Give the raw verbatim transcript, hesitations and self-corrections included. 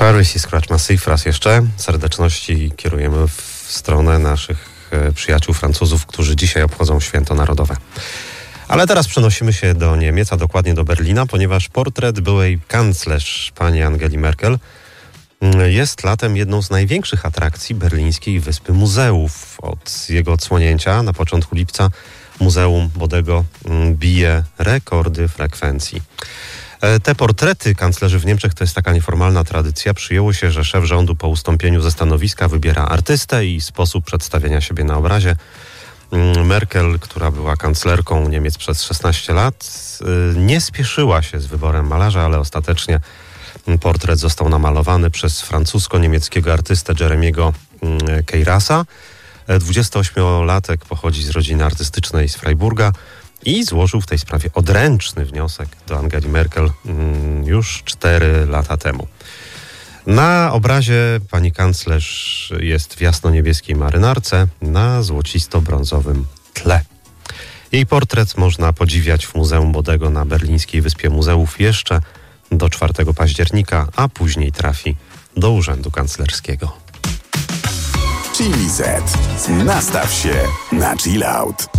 Paris i Scratch Massive raz jeszcze. Serdeczności kierujemy w stronę naszych e, przyjaciół Francuzów, którzy dzisiaj obchodzą święto narodowe. Ale teraz przenosimy się do Niemiec, a dokładnie do Berlina, ponieważ portret byłej kanclerz pani Angeli Merkel jest latem jedną z największych atrakcji berlińskiej Wyspy Muzeów. Od jego odsłonięcia na początku lipca Muzeum Bodego bije rekordy frekwencji. Te portrety kanclerzy w Niemczech to jest taka nieformalna tradycja. Przyjęło się, że szef rządu po ustąpieniu ze stanowiska wybiera artystę i sposób przedstawienia siebie na obrazie. Merkel, która była kanclerką Niemiec przez szesnaście lat, nie spieszyła się z wyborem malarza, ale ostatecznie portret został namalowany przez francusko-niemieckiego artystę Jeremiego Keirasa. dwudziestoośmiolatek pochodzi z rodziny artystycznej z Freiburga i złożył w tej sprawie odręczny wniosek do Angeli Merkel już cztery lata temu. Na obrazie pani kanclerz jest w jasno-niebieskiej marynarce na złocisto-brązowym tle. Jej portret można podziwiać w Muzeum Bodego na berlińskiej Wyspie Muzeów jeszcze do czwartego października, a później trafi do Urzędu Kanclerskiego. Chili Z. Nastaw się na chill out.